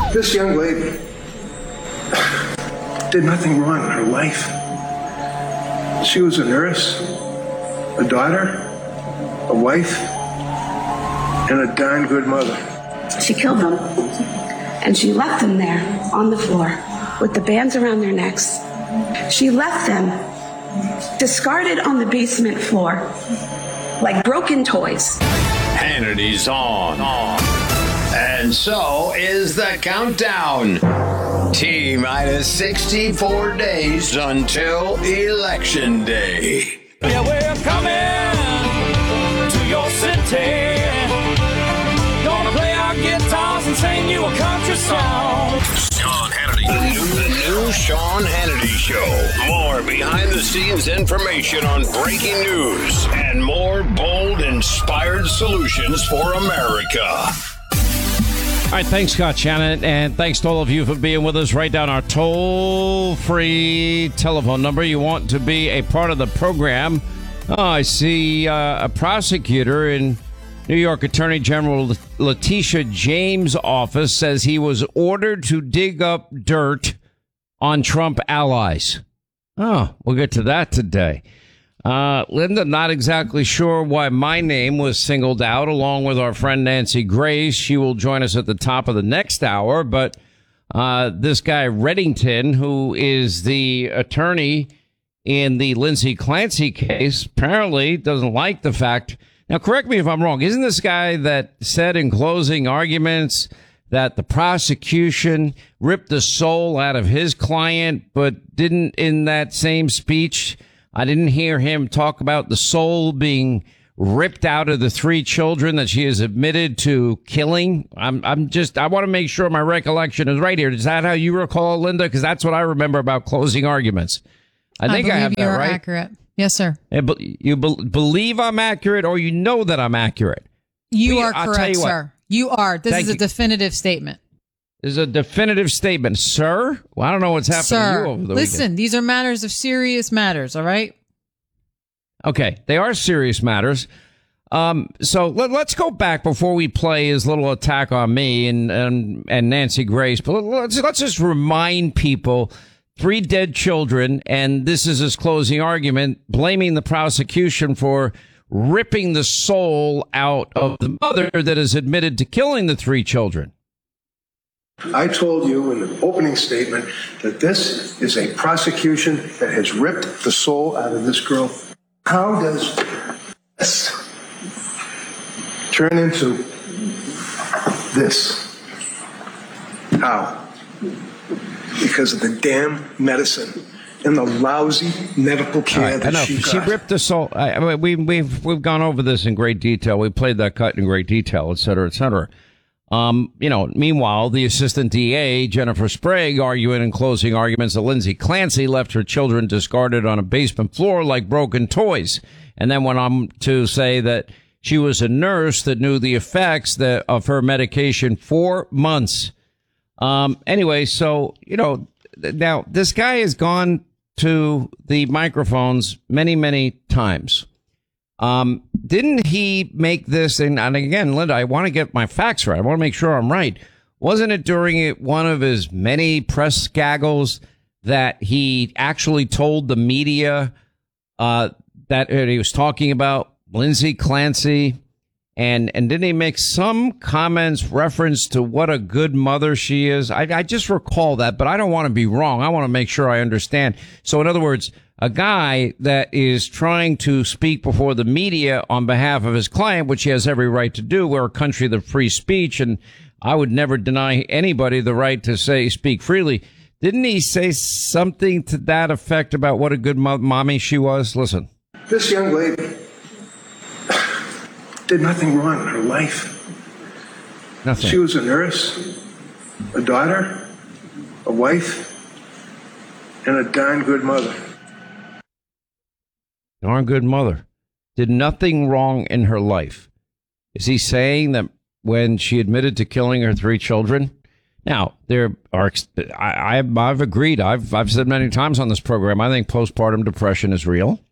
This young lady did nothing wrong in her life. She was a nurse, a daughter, a wife, and a darn good mother. She killed them, and she left them there on the floor with the bands around their necks. She left them discarded on the basement floor like broken toys. Hannity's on. And so is the countdown. T-minus 64 days until Election Day. Yeah, we're coming to your city. Gonna play our guitars and sing you a country song. Sean Hannity. The new Sean Hannity Show. More behind-the-scenes information on breaking news and more bold, inspired solutions for America. All right, thanks, Scott Shannon, and thanks to all of you for being with us. Write down our toll-free telephone number. You want to be a part of the program. Oh, I see a prosecutor in New York Attorney General Letitia James' office says he was ordered to dig up dirt on Trump allies. Oh, we'll get to that today. Linda, not exactly sure why my name was singled out, along with our friend Nancy Grace. She will join us at the top of the next hour. But this guy, Reddington, who is the attorney in the Lindsay Clancy case, apparently doesn't like the fact. Now, correct me if I'm wrong. Isn't this guy that said in closing arguments that the prosecution ripped the soul out of his client, but didn't in that same speech? I didn't hear him talk about the soul being ripped out of the 3 children that she has admitted to killing. I want to make sure my recollection is right here. Is that how you recall, Linda? Because that's what I remember about closing arguments. I think I have that right. You're accurate. Yes, sir. You believe I'm accurate, or you know that I'm accurate? You are correct, sir. You are. This is a definitive statement. This is a definitive statement, sir. Well, I don't know what's happening to you over the listen, weekend. These are matters of serious matters, all right? Okay, they are serious matters. So let's go back before we play his little attack on me and Nancy Grace. But let's just remind people, 3 dead children, and this is his closing argument, blaming the prosecution for ripping the soul out of the mother that is admitted to killing the 3 children. I told you in the opening statement that this is a prosecution that has ripped the soul out of this girl. How does this turn into this? How? Because of the damn medicine and the lousy medical care that she got. She ripped the soul. We've gone over this in great detail. We played that cut in great detail, et cetera, et cetera. Meanwhile, the assistant DA, Jennifer Sprague, arguing in closing arguments that Lindsay Clancy left her children discarded on a basement floor like broken toys, and then went on to say that she was a nurse that knew the effects of her medication for months. Anyway, so, now this guy has gone to the microphones many, many times. Didn't he make this? And again, Linda, I want to get my facts right. I want to make sure I'm right. Wasn't it during one of his many press gaggles that he actually told the media that he was talking about Lindsay Clancy? And didn't he make some comments reference to what a good mother she is? I just recall that, but I don't want to be wrong. I want to make sure I understand. So in other words, a guy that is trying to speak before the media on behalf of his client, which he has every right to do. We're a country of free speech, and I would never deny anybody the right to speak freely. Didn't he say something to that effect about what a good mommy she was? Listen. This young lady did nothing wrong in her life. Nothing. She was a nurse, a daughter, a wife, and a darn good mother. Darn good mother. Did nothing wrong in her life. Is he saying that when she admitted to killing her 3 children? Now, there are, I've agreed. I've said many times on this program, I think postpartum depression is real.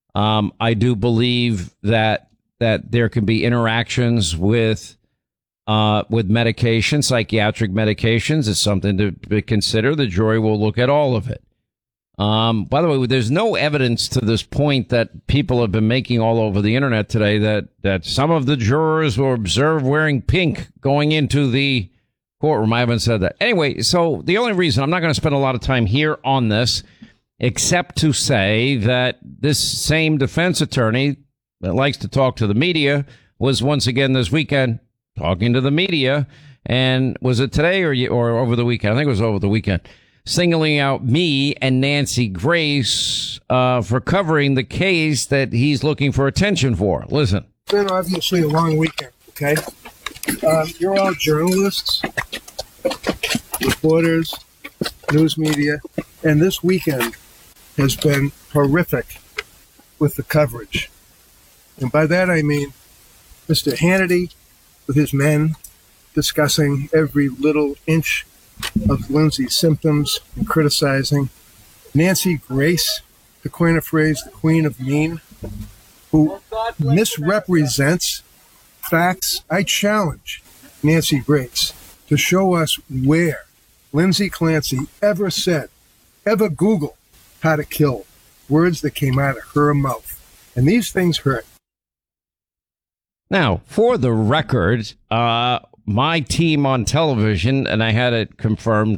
I do believe that there can be interactions with with medication, psychiatric medications. It's something to consider. The jury will look at all of it. By the way, there's no evidence to this point that people have been making all over the internet today that some of the jurors were observed wearing pink going into the courtroom. I haven't said that. Anyway, so the only reason I'm not going to spend a lot of time here on this, except to say that this same defense attorney that likes to talk to the media was once again this weekend talking to the media. And was it today or over the weekend? I think it was over the weekend. Singling out me and Nancy Grace for covering the case that he's looking for attention for. Listen. It's been obviously a long weekend, okay? You're all journalists, reporters, news media, and this weekend has been horrific with the coverage. And by that I mean Mr. Hannity with his men discussing every little inch of Lindsay's symptoms and criticizing Nancy Grace, to coin a phrase, the queen of mean, who misrepresents facts. I challenge Nancy Grace to show us where Lindsay Clancy ever said, ever Googled how to kill, words that came out of her mouth. And these things hurt. Now, for the record, my team on television, and I had it confirmed,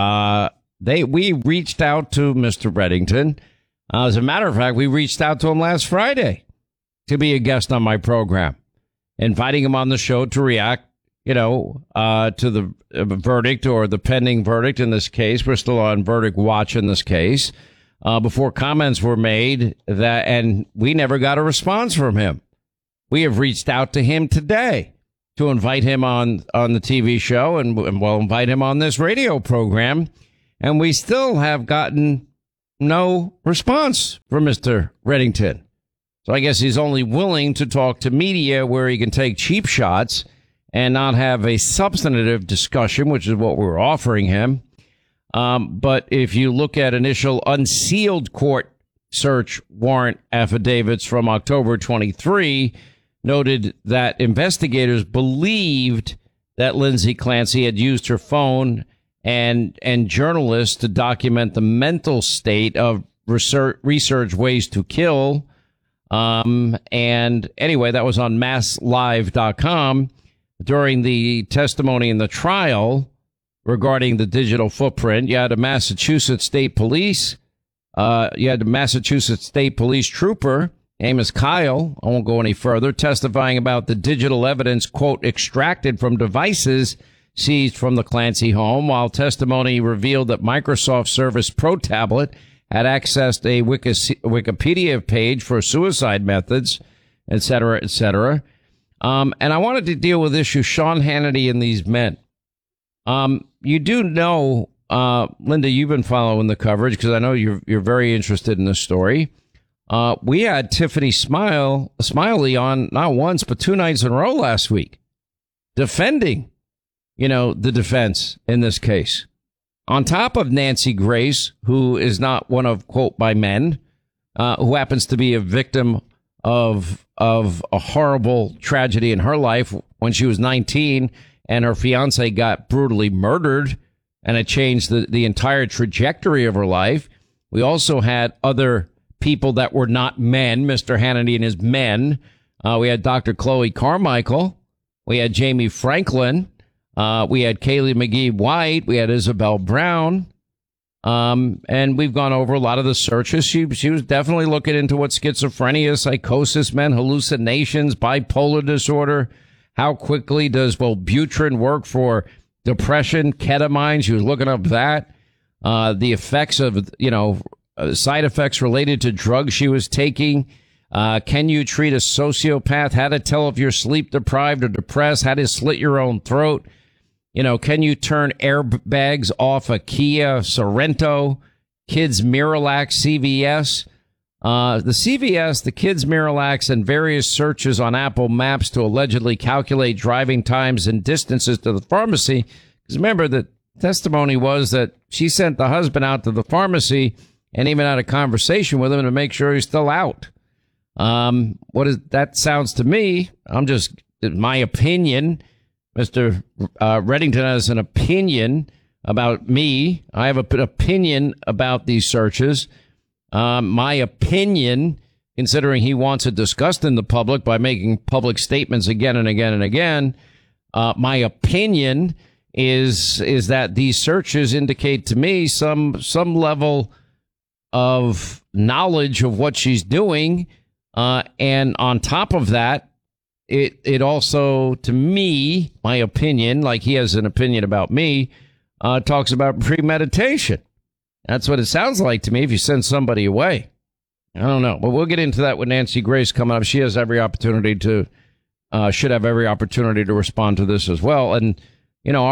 we reached out to Mr. Reddington. As a matter of fact, we reached out to him last Friday to be a guest on my program, inviting him on the show to react, to the verdict or the pending verdict in this case. We're still on verdict watch in this case. Before comments were made and we never got a response from him. We have reached out to him today to invite him on the TV show and we'll invite him on this radio program. And we still have gotten no response from Mr. Reddington. So I guess he's only willing to talk to media where he can take cheap shots and not have a substantive discussion, which is what we're offering him. But if you look at initial unsealed court search warrant affidavits from October 23, noted that investigators believed that Lindsay Clancy had used her phone and journalists to document the mental state of research ways to kill. And anyway, that was on masslive.com during the testimony in the trial regarding the digital footprint. You had a Massachusetts State Police. You had the Massachusetts State Police trooper, Amos Kyle, I won't go any further, testifying about the digital evidence, quote, extracted from devices seized from the Clancy home, while testimony revealed that Microsoft Surface Pro tablet had accessed a Wikipedia page for suicide methods, et cetera, et cetera. And I wanted to deal with issue Sean Hannity and these men. You do know, Linda, you've been following the coverage because I know you're very interested in this story. We had Tiffany Smiley on not once, but 2 nights in a row last week, defending, the defense in this case. On top of Nancy Grace, who is not one of, quote, my men, who happens to be a victim of a horrible tragedy in her life when she was 19 and her fiance got brutally murdered, and it changed the entire trajectory of her life. We also had other people that were not men, Mr. Hannity and his men. We had Dr. Chloe Carmichael. We had Jamie Franklin. We had Kaylee McGee White. We had Isabel Brown. And we've gone over a lot of the searches. She was definitely looking into what schizophrenia, psychosis meant, hallucinations, bipolar disorder. How quickly does Wellbutrin work for depression, ketamine? She was looking up that. The effects of, side effects related to drugs she was taking. Can you treat a sociopath? How to tell if you're sleep deprived or depressed? How to slit your own throat? Can you turn airbags off a Kia Sorento? Kids Miralax CVS. The CVS, the Kids Miralax, and various searches on Apple Maps to allegedly calculate driving times and distances to the pharmacy. Because remember, the testimony was that she sent the husband out to the pharmacy and even had a conversation with him to make sure he's still out. That sounds to me, my opinion, Mr. Reddington has an opinion about me. I have an opinion about these searches. My opinion, considering he wants it discussed in the public by making public statements again and again and again, my opinion is that these searches indicate to me some level of knowledge of what she's doing. And on top of that, it also, to me, my opinion, like he has an opinion about me, talks about premeditation. That's what it sounds like to me if you send somebody away. I don't know, but we'll get into that with Nancy Grace coming up. She has every opportunity to, should have every opportunity to respond to this as well. And, you know,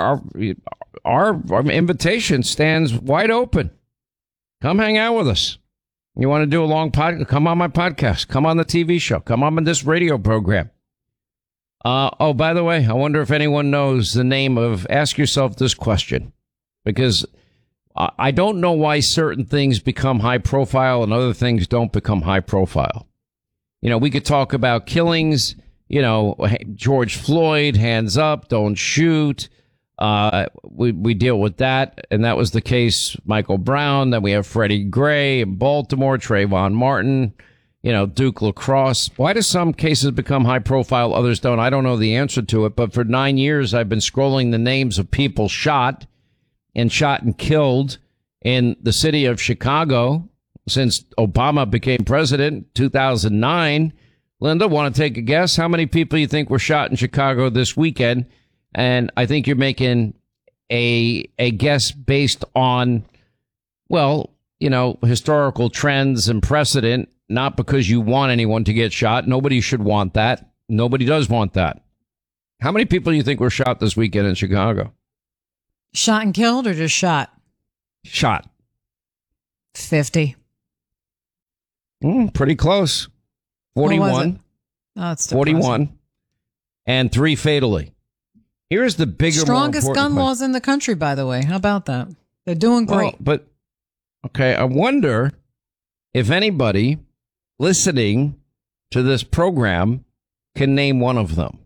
our invitation stands wide open. Come hang out with us. You want to do a long podcast? Come on my podcast. Come on the TV show. Come on this radio program. Oh, by the way, I wonder if anyone knows the name of, ask yourself this question, because I don't know why certain things become high profile and other things don't become high profile. You know, we could talk about killings, you know, George Floyd, hands up, don't shoot. We deal with that. And that was the case, Michael Brown. Then we have Freddie Gray in Baltimore, Trayvon Martin, you know, Duke LaCrosse. Why do some cases become high profile? Others don't. I don't know the answer to it. But for 9 years, I've been scrolling the names of people shot and killed in the city of Chicago since Obama became president, 2009. Linda, want to take a guess? How many people you think were shot in Chicago this weekend? And I think you're making a guess based on, well, you know, historical trends and precedent, not because you want anyone to get shot. Nobody should want that. Nobody does want that. How many people do you think were shot this weekend in Chicago? Shot and killed or just shot? Shot. 50. Pretty close. 41. Oh, that's 41. And 3 fatally. Here's the bigger, strongest gun laws in the country, by the way. How about that? They're doing great. Well, but, okay, I wonder if anybody listening to this program can name one of them.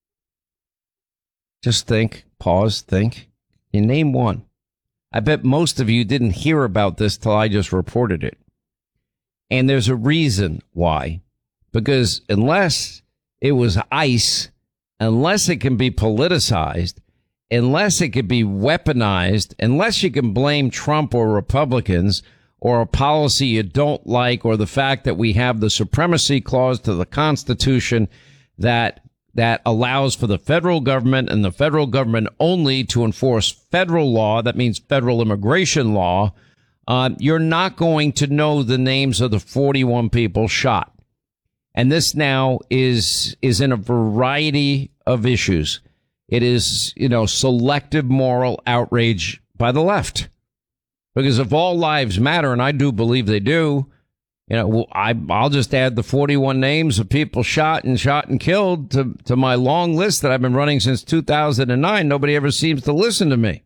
Just think, pause, think. You name one. I bet most of you didn't hear about this till I just reported it. And there's a reason why. Because unless it was ICE, unless it can be politicized, unless it can be weaponized, unless you can blame Trump or Republicans or a policy you don't like, or the fact that we have the supremacy clause to the Constitution that allows for the federal government and the federal government only to enforce federal law, that means federal immigration law, you're not going to know the names of the 41 people shot. And this now is in a variety of issues. It is, you know, selective moral outrage by the left. Because if all lives matter, and I do believe they do, you know, I'll just add the 41 names of people shot and killed to my long list that I've been running since 2009. Nobody ever seems to listen to me.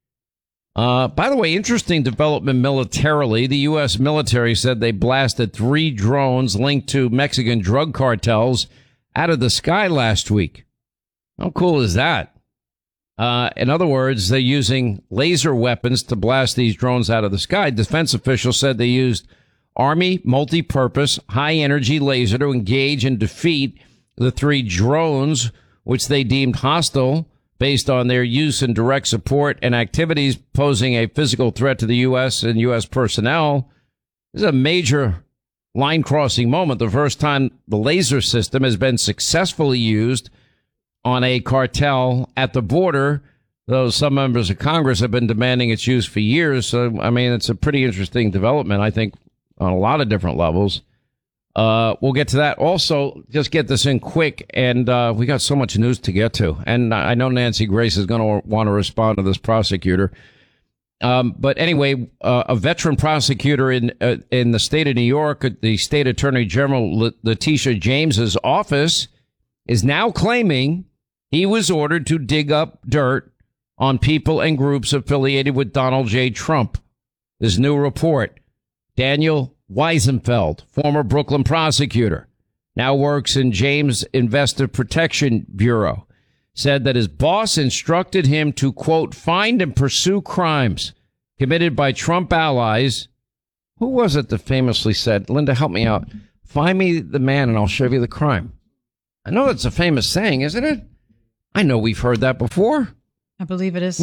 By the way, interesting development militarily. The U.S. military said they blasted 3 drones linked to Mexican drug cartels out of the sky last week. How cool is that? In other words, they're using laser weapons to blast these drones out of the sky. Defense officials said they used Army multi-purpose high-energy laser to engage and defeat the 3 drones, which they deemed hostile based on their use and direct support and activities posing a physical threat to the U.S. and U.S. personnel. This is a major line-crossing moment, the first time the laser system has been successfully used on a cartel at the border, though some members of Congress have been demanding its use for years. So, I mean, it's a pretty interesting development, I think, on a lot of different levels. We'll get to that. Also, just get this in quick, and we got so much news to get to. And I know Nancy Grace is going to want to respond to this prosecutor. But anyway, a veteran prosecutor in the state of New York, the state attorney general, Letitia James's office, is now claiming he was ordered to dig up dirt on people and groups affiliated with Donald J. Trump. This new report, Daniel Weisenfeld, former Brooklyn prosecutor, now works in James Investor Protection Bureau, said that his boss instructed him to, quote, find and pursue crimes committed by Trump allies. Who was it that famously said, Linda, help me out, find me the man and I'll show you the crime? I know that's a famous saying, isn't it? I know we've heard that before. I believe it is.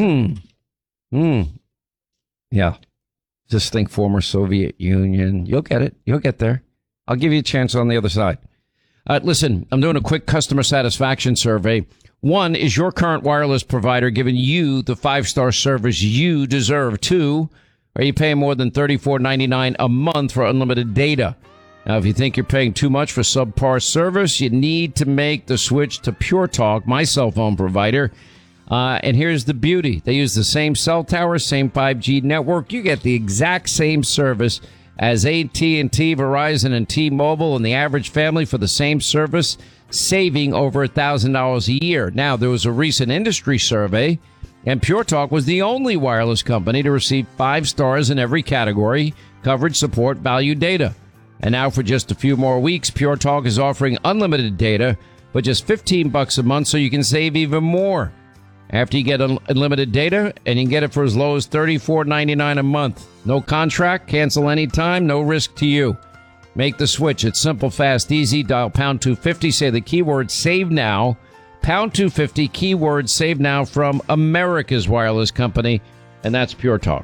Yeah. Just think former Soviet Union. You'll get it. You'll get there. I'll give you a chance on the other side. Listen, I'm doing a quick customer satisfaction survey. 1, is your current wireless provider giving you the 5-star service you deserve? 2, are you paying more than $34.99 a month for unlimited data? Now, if you think you're paying too much for subpar service, you need to make the switch to Pure Talk, my cell phone provider. And here's the beauty. They use the same cell tower, same 5G network. You get the exact same service as AT&T, Verizon, and T-Mobile, and the average family for the same service, saving over $1,000 a year. Now, there was a recent industry survey, and Pure Talk was the only wireless company to receive 5 stars in every category: coverage, support, value, data. And now for just a few more weeks, Pure Talk is offering unlimited data for just $15 a month, so you can save even more. After you get unlimited data, and you can get it for as low as $34.99 a month. No contract, cancel anytime, no risk to you. Make the switch. It's simple, fast, easy. Dial pound 250, say the keyword save now. Pound 250, keyword save now from America's wireless company, and that's Pure Talk.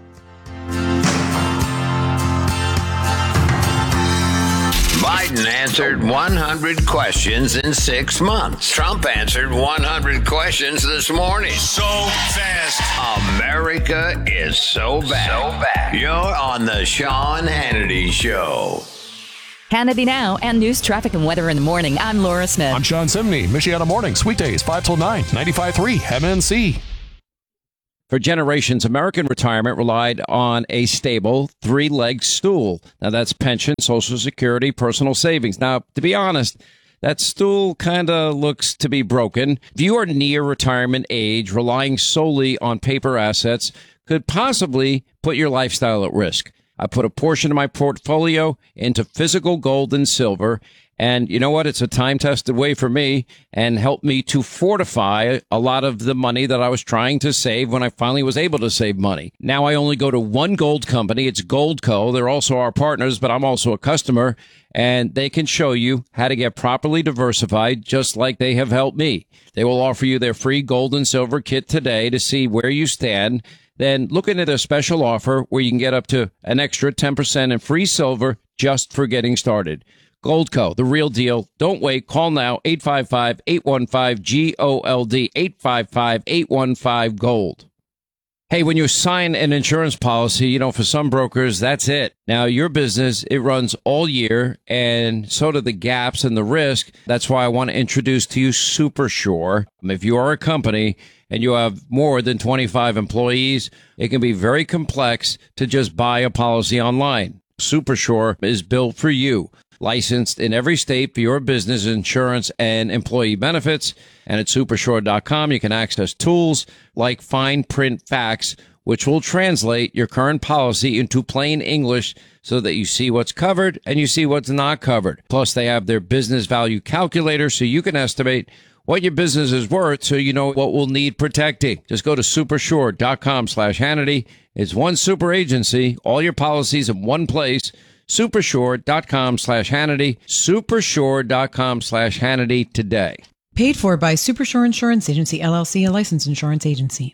Biden answered 100 questions in 6 months. Trump answered 100 questions this morning. So fast. America is so bad. You're on the Sean Hannity Show. Hannity Now and news, traffic, and weather in the morning. I'm Laura Smith. I'm Sean Simney. Michiana Mornings, weekdays, 5 till 9, 95.3 MNC. For generations, American retirement relied on a stable 3-legged stool. Now, that's pension, Social Security, personal savings. Now, to be honest, that stool kind of looks to be broken. If you are near retirement age, relying solely on paper assets could possibly put your lifestyle at risk. I put a portion of my portfolio into physical gold and silver. And you know what? It's a time-tested way for me and helped me to fortify a lot of the money that I was trying to save when I finally was able to save money. Now I only go to one gold company. It's Goldco. They're also our partners, but I'm also a customer, and they can show you how to get properly diversified, just like they have helped me. They will offer you their free gold and silver kit today to see where you stand. Then look into their special offer where you can get up to an extra 10% in free silver just for getting started. Goldco, the real deal. Don't wait. Call now, 855-815-GOLD, 855-815-GOLD. Hey, when you sign an insurance policy, for some brokers, that's it. Now, your business, it runs all year, and so do the gaps and the risk. That's why I want to introduce to you SuperSure. If you are a company and you have more than 25 employees, it can be very complex to just buy a policy online. SuperSure is built for you. Licensed in every state for your business insurance and employee benefits. And at supersure.com, you can access tools like fine print facts, which will translate your current policy into plain English so that you see what's covered and you see what's not covered. Plus, they have their business value calculator so you can estimate what your business is worth so you know what will need protecting. Just go to supersure.com/Hannity. It's one super agency, all your policies in one place. Supersure.com/Hannity. Supersure.com/Hannity today. Paid for by Supersure Insurance Agency, LLC, a licensed insurance agency.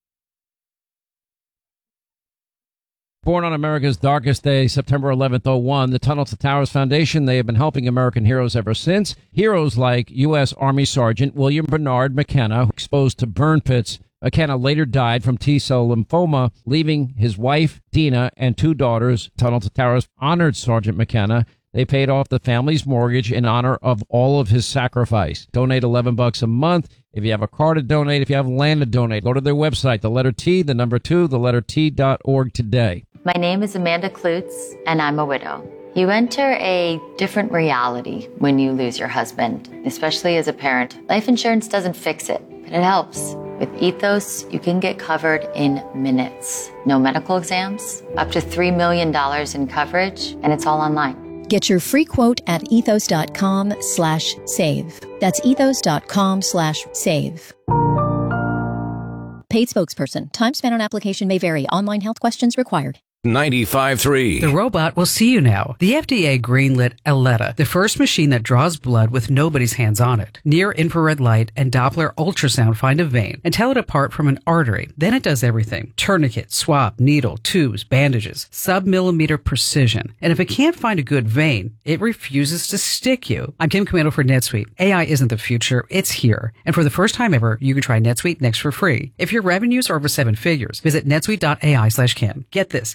Born on America's darkest day, September 11th, 2001, the Tunnel to Towers Foundation, they have been helping American heroes ever since. Heroes like U.S. Army Sergeant William Bernard McKenna, exposed to burn pits. McKenna later died from T-cell lymphoma, leaving his wife, Dina, and 2 daughters. Tunnel to Towers honored Sergeant McKenna. They paid off the family's mortgage in honor of all of his sacrifice. Donate $11 a month. If you have a car to donate, if you have land to donate, go to their website, the letter T, the number 2, the letter T.org today. My name is Amanda Klutz, and I'm a widow. You enter a different reality when you lose your husband, especially as a parent. Life insurance doesn't fix it, but it helps. With Ethos, you can get covered in minutes. No medical exams, up to $3 million in coverage, and it's all online. Get your free quote at ethos.com/save. That's ethos.com/save. Paid spokesperson. Time spent on application may vary. Online health questions required. 95.3. The robot will see you now. The FDA greenlit Aletta, the first machine that draws blood with nobody's hands on it. Near-infrared light and Doppler ultrasound find a vein and tell it apart from an artery. Then it does everything. Tourniquet, swab, needle, tubes, bandages, sub-millimeter precision. And if it can't find a good vein, it refuses to stick you. I'm Kim Commando for NetSuite. AI isn't the future, it's here. And for the first time ever, you can try NetSuite Next for free. If your revenues are over 7 figures, visit netsuite.ai/Kim. Get this,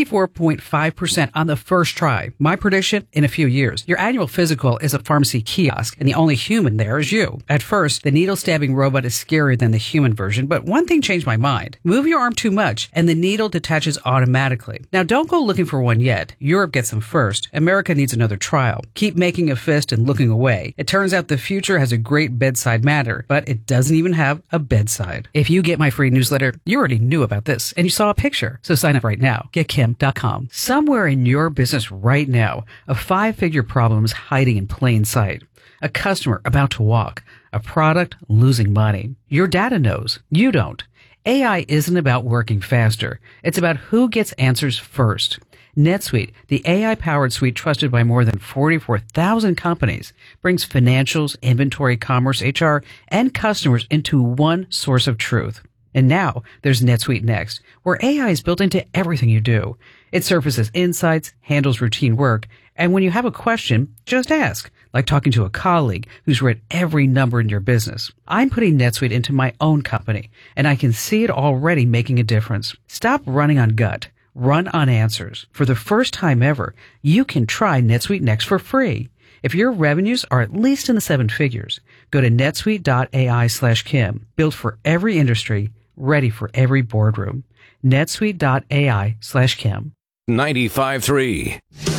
94.5% on the first try. My prediction, in a few years, your annual physical is a pharmacy kiosk, and the only human there is you. At first, the needle-stabbing robot is scarier than the human version, but one thing changed my mind. Move your arm too much, and the needle detaches automatically. Now, don't go looking for one yet. Europe gets them first. America needs another trial. Keep making a fist and looking away. It turns out the future has a great bedside manner, but it doesn't even have a bedside. If you get my free newsletter, you already knew about this, and you saw a picture. So sign up right now. GetKim.com. Somewhere in your business right now, a 5-figure problem is hiding in plain sight. A customer about to walk. A product losing money. Your data knows. You don't. AI isn't about working faster. It's about who gets answers first. NetSuite, the AI-powered suite trusted by more than 44,000 companies, brings financials, inventory, commerce, HR, and customers into one source of truth. And now there's NetSuite Next, where AI is built into everything you do. It surfaces insights, handles routine work, and when you have a question, just ask, like talking to a colleague who's read every number in your business. I'm putting NetSuite into my own company, and I can see it already making a difference. Stop running on gut. Run on answers. For the first time ever, you can try NetSuite Next for free. If your revenues are at least in the 7 figures, go to netsuite.ai/Kim. Built for every industry, ready for every boardroom. netsuite.ai/Kim. 95.3.